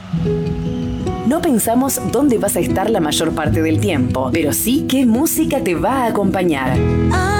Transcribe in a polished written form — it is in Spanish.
No pensamos dónde vas a estar la mayor parte del tiempo, pero sí qué música te va a acompañar.